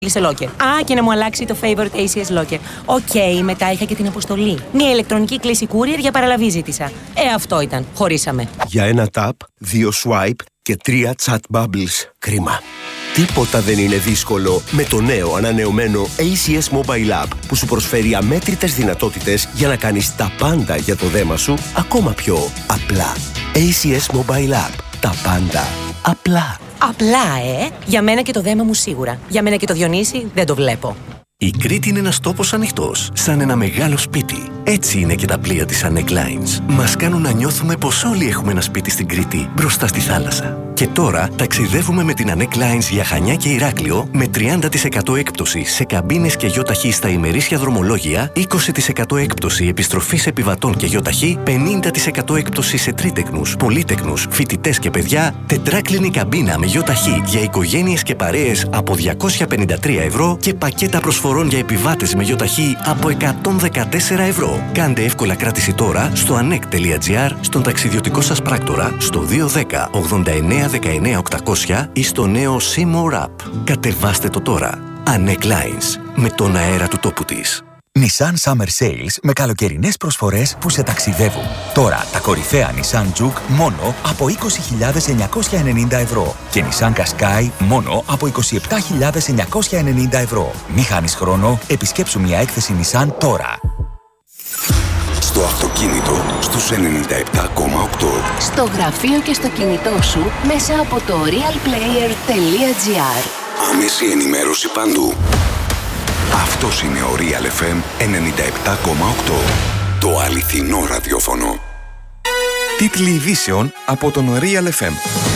σε locker. Και να μου αλλάξει το favorite ACS locker. Μετά είχα και την αποστολή. Μια ηλεκτρονική κλήση courier για παραλαβή ζήτησα. Αυτό ήταν. Χωρίσαμε. Για ένα tap, 2 swipe και 3 chat bubbles. Κρίμα. Τίποτα δεν είναι δύσκολο με το νέο ανανεωμένο ACS Mobile App που σου προσφέρει αμέτρητες δυνατότητες για να κάνεις τα πάντα για το δέμα σου ακόμα πιο απλά. ACS Mobile App. Τα πάντα απλά. Απλά, Για μένα και το δέμα μου σίγουρα. Για μένα και το Διονύση δεν το βλέπω. Η Κρήτη είναι ένας τόπος ανοιχτός, σαν ένα μεγάλο σπίτι. Έτσι είναι και τα πλοία της Anek Lines. Μας κάνουν να νιώθουμε πως όλοι έχουμε ένα σπίτι στην Κρήτη, μπροστά στη θάλασσα. Και τώρα ταξιδεύουμε με την Anek Lines για Χανιά και Ηράκλειο με 30% έκπτωση σε καμπίνες και γιοταχή στα ημερήσια δρομολόγια, 20% έκπτωση επιστροφής επιβατών και γιοταχή, 50% έκπτωση σε τρίτεκνους, πολύτεκνους, φοιτητές και παιδιά, τετράκλινη καμπίνα με γιοταχή για οικογένειες και παρέες από 253 ευρώ και πακέτα προσφορών για επιβάτες με γιοταχή από 114 ευρώ. Κάντε εύκολα κράτηση τώρα στο anek.gr, στον ταξιδιωτικό σας πράκτορα, στο 210 89 19 800 ή στο νέο Seymour App. Κατεβάστε το τώρα. Anek Lines. Με τον αέρα του τόπου της. Nissan Summer Sales με καλοκαιρινές προσφορές που σε ταξιδεύουν. Τώρα τα κορυφαία Nissan Juke μόνο από 20.990 ευρώ και Nissan Qashqai μόνο από 27.990 ευρώ. Μη χάνεις χρόνο, επισκέψου μια έκθεση Nissan τώρα. Στο αυτοκίνητο στους 97,8. Στο γραφείο και στο κινητό σου μέσα από το realplayer.gr. Άμεση ενημέρωση παντού. Αυτός είναι ο Real FM 97,8. Το αληθινό ραδιόφωνο. Τίτλοι ειδήσεων από τον Real FM.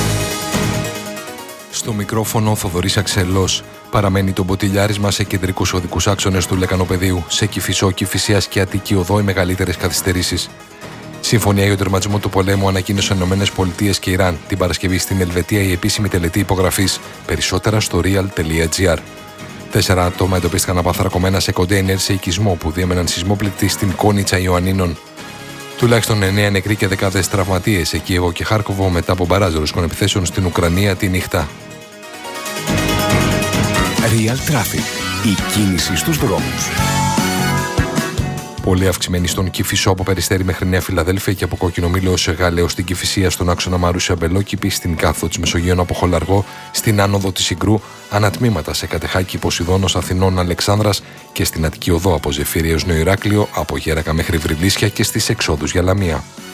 Στο μικρόφωνο ο Θοδωρής Αξελός. Παραμένει το μποτιλιάρισμα σε κεντρικούς οδικούς άξονες του Λεκανοπεδίου. Σε Κηφισό, Κηφισίας και Αττική Οδό οι μεγαλύτερες καθυστερήσεις. Συμφωνία για τον τερματισμό του πολέμου ανακοίνωσαν ΗΠΑ και Ιράν. Την Παρασκευή στην Ελβετία η επίσημη τελετή υπογραφής. Περισσότερα στο real.gr. 4 άτομα εντοπίστηκαν απαθρακωμένα σε κοντέινερ σε οικισμό που διέμεναν σεισμόπληκτη στην Κόνιτσα Ιωαννίνων. Τουλάχιστον 9 νεκροί και δεκάδες τραυματίες σε Κίεβο και Χάρκοβο μετά από μπαράζ ρωσικών επιθέσεων στην Ουκρανία τη νύχτα. Real Traffic. Η κίνηση στους δρόμους. Πολύ αυξημένη στον Κηφισό από Περιστέρι μέχρι Νέα Φιλαδέλφια και από Κόκκινο Μήλο ως Γάλεο στην Κηφισία, στον άξονα Μαρούσια Μπελόκηπη, στην Κάθοδο της Μεσογείων από Χολαργό, στην άνοδο της Συγκρού, ανατμήματα σε Κατεχάκη, Ποσειδώνος, Αθηνών, Αλεξάνδρας και στην Αττική Οδό από Ζεφύρι έως Νέο Ηράκλειο, από Γέρακα μέχρι Βρυλίσια και στις εξόδους για Λαμία.